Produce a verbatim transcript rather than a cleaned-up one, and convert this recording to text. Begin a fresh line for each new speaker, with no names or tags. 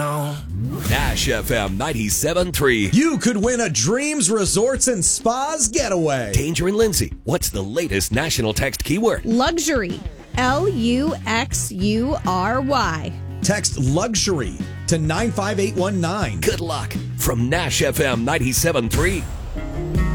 know.
Nash F M ninety-seven point three.
You could win a Dreams Resorts and Spas getaway.
Danger and Lindsay, what's the latest national text keyword?
Luxury. L U X U R Y.
Text luxury to nine five eight one nine.
Good luck from Nash F M ninety-seven point three.